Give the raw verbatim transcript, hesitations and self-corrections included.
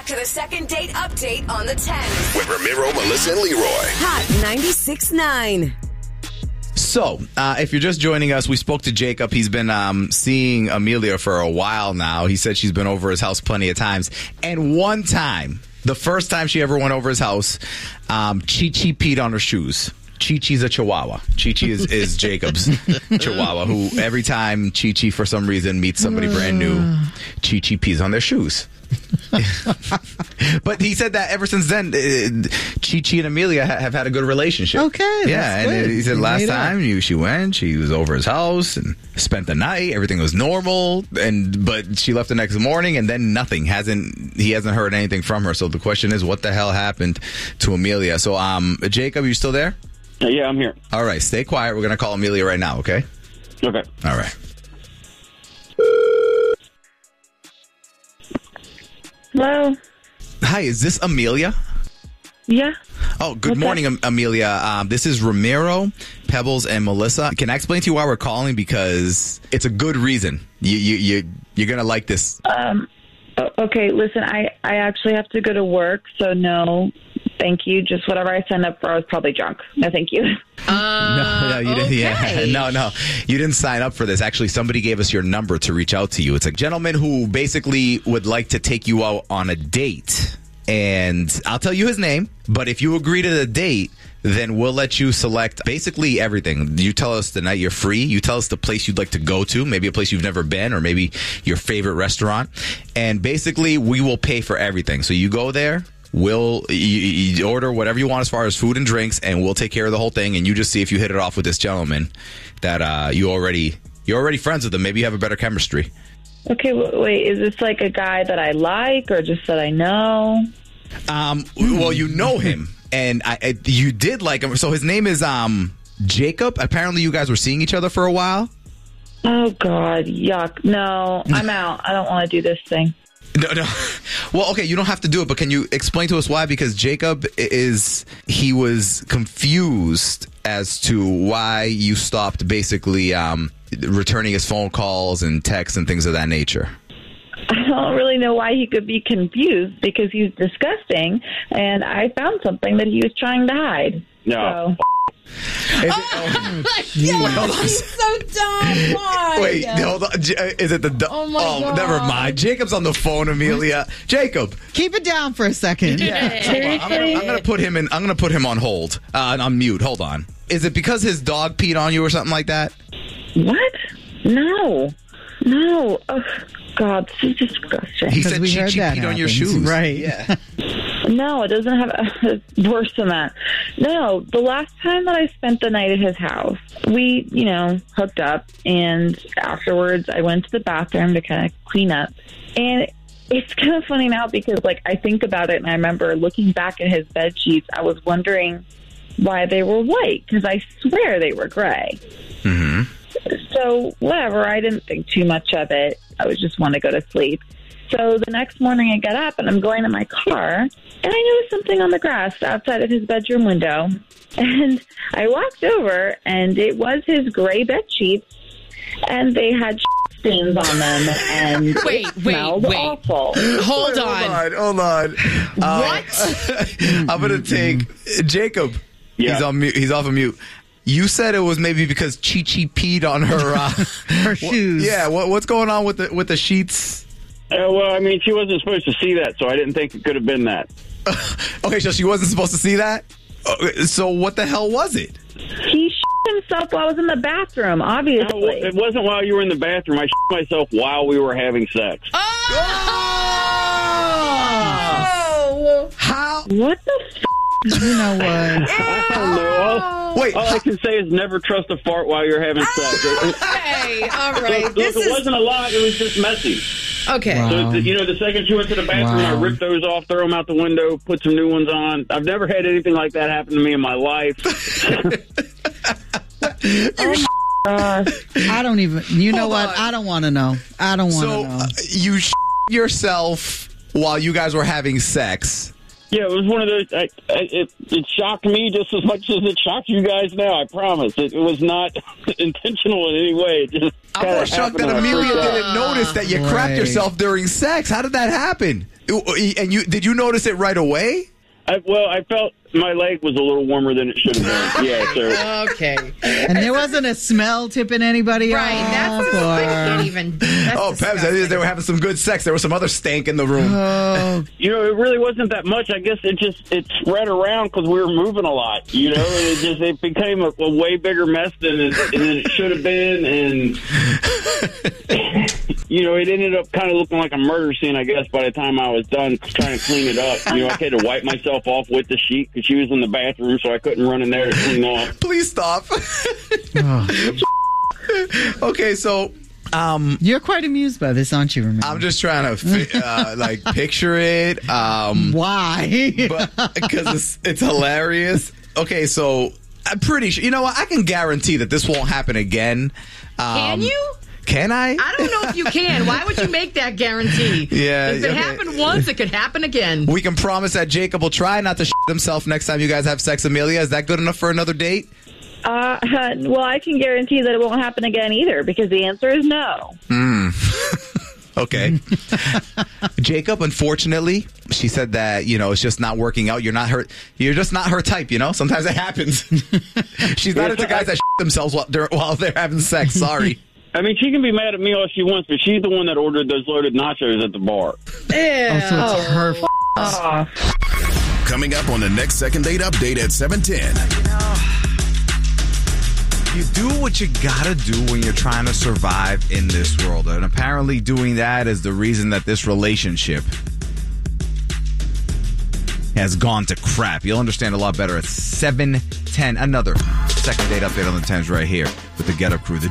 back to the second date update on the ten. With Ramiro, Melissa, and Leroy. Hot ninety-six point nine. So, uh, if you're just joining us, we spoke to Jacob. He's been um, seeing Amelia for a while now. He said she's been over his house plenty of times. And one time, the first time she ever went over his house, um, Chi-Chi peed on her shoes. Chi-Chi's a Chihuahua. Chi-Chi is, is Jacob's Chihuahua, who every time Chi-Chi, for some reason, meets somebody brand new, Chi-Chi pees on their shoes. But he said that ever since then, uh, Chi-Chi and Amelia ha- have had a good relationship. Okay. Yeah, and he said last time you, she went, she was over his house and spent the night. Everything was normal, and but she left the next morning, and then nothing. Hasn't he hasn't heard anything from her. So the question is, what the hell happened to Amelia? So, um, Jacob, you still there? Yeah, I'm here. All right, stay quiet. We're gonna call Amelia right now. Okay. Okay. All right. Hello. Hi, is this Amelia? Yeah. Oh, good What's morning, that? Am- Amelia. Um, this is Ramiro, Pebbles, and Melissa. Can I explain to you why we're calling? Because it's a good reason. You, you, you, you're gonna like this. Um. o- Okay. Listen, I I actually have to go to work, so no, thank you. Just whatever I signed up for, I was probably drunk. No, thank you. no, no, you didn't. Yeah, no, no, you didn't sign up for this. Actually, somebody gave us your number to reach out to you. It's a gentleman who basically would like to take you out on a date, and I'll tell you his name. But if you agree to the date, then we'll let you select basically everything. You tell us the night you're free. You tell us the place you'd like to go to, maybe a place you've never been, or maybe your favorite restaurant. And basically, we will pay for everything. So you go there. We'll you, you order whatever you want as far as food and drinks, and we'll take care of the whole thing. And you just see if you hit it off with this gentleman that uh, you already you're already friends with him. Maybe you have a better chemistry. Okay. w- Wait. Is this like a guy that I like, or just that I know? Um, well, you know him, and I, I, you did like him. So his name is um Jacob. Apparently, you guys were seeing each other for a while. Oh God. Yuck. No, I'm out. I don't want to do this thing. No, no. Well, okay, you don't have to do it, but can you explain to us why? Because Jacob is, he was confused as to why you stopped basically um, returning his phone calls and texts and things of that nature. I don't really know why he could be confused because he's disgusting, and I found something that he was trying to hide. No. So. Is it, oh, Yeah, wait, hold on. he's so dumb. Why? Wait, hold on. J- Is it the? du- Oh, my God. never mind. Jacob's on the phone, Amelia. Jacob. Keep it down for a second. Yeah. Hold on. I'm, gonna, I'm gonna put him in. I'm gonna put him on hold. Uh, on mute. Hold on. Is it because his dog peed on you or something like that? What? No. No. Oh, God, this is disgusting. He said we she, heard she that peed on your happens. shoes. Right. Yeah. No, it doesn't have a, worse than that. No, the last time that I spent the night at his house, we, you know, hooked up, and afterwards I went to the bathroom to kind of clean up. And it's kind of funny now because, like, I think about it, and I remember looking back at his bed sheets, I was wondering why they were white, because I swear they were gray. Mm-hmm. So, whatever, I didn't think too much of it. I was just want to go to sleep. So the next morning I get up and I'm going to my car, and I noticed something on the grass outside of his bedroom window. And I walked over, and it was his gray bed sheets, and they had stains on them, and Wait, it wait, smelled wait. awful. Hold Hold on. on, hold on. What? Um, I'm gonna take Jacob. Yeah. He's on mute. He's off of mute. You said it was maybe because Chi-Chi peed on her uh, Her shoes. Yeah. What, what's going on with the with the sheets? Uh, well, I mean, she wasn't supposed to see that, so I didn't think it could have been that. Okay, so she wasn't supposed to see that. Uh, So what the hell was it? He shit himself while I was in the bathroom, No, obviously. it wasn't while you were in the bathroom. I shit myself while we were having sex. Oh! How? What the f***? You know what? I don't know. All, Wait. all I can say is never trust a fart while you're having sex. Okay, all right. Look, This it is wasn't a lot. It was just messy. okay. Wow. So, you know, the second you went to the bathroom, I Wow. ripped those off, throw them out the window, put some new ones on. I've never had anything like that happen to me in my life. Uh, I don't even. You know Hold what? on. I don't want to know. I don't want to So know. uh, you sh- yourself while you guys were having sex. Yeah, it was one of those. I, I, it, it shocked me just as much as it shocked you guys now. I promise. It, it was not intentional in any way. It just I'm kinda more shocked happened that when I Amelia freaked out. didn't notice that you crapped Right. yourself during sex. How did that happen? And you did you notice it right away? I, well, I felt my leg was a little warmer than it should have been. Yeah, so. Okay. And there wasn't a smell tipping anybody Right. off. That's I or- can't even. That's Oh, Pebs, they they were having some good sex. There was some other stank in the room. Oh, You know, it really wasn't that much. I guess it just it spread around because we were moving a lot. You know, and it just it became a, a way bigger mess than it, than it should have been, and you know, it ended up kind of looking like a murder scene. I guess by the time I was done trying to clean it up, you know, I had to wipe myself off with the sheet because she was in the bathroom, so I couldn't run in there to clean off. Please stop. Okay, so um, you're quite amused by this, aren't you, Ramon? I'm just trying to fi- uh, like picture it. Um, Why? because it's it's hilarious. Okay, so I'm pretty sure. You know what? I can guarantee that this won't happen again. Um, Can you? Can I? I don't know if you can. Why would you make that guarantee? Yeah, If it okay. happened once, it could happen again. We can promise that Jacob will try not to shit himself next time you guys have sex, Amelia. Is that good enough for another date? Uh, well, I can guarantee that it won't happen again either because the answer is no. Okay. Jacob, unfortunately, she said that, you know, it's just not working out. You're not her. You're just not her type, you know? Sometimes it happens. She's not into guys that shit themselves while they're, while they're having sex. Sorry. I mean, she can be mad at me all she wants, but she's the one that ordered those loaded nachos at the bar. Yeah. So it's her f- Oh. Coming up on the next Second Date Update at seven ten. You do what you gotta do when you're trying to survive in this world. And apparently doing that is the reason that this relationship has gone to crap. You'll understand a lot better at seven ten. Another Second Date Update on the tens right here with the Get Up Crew. The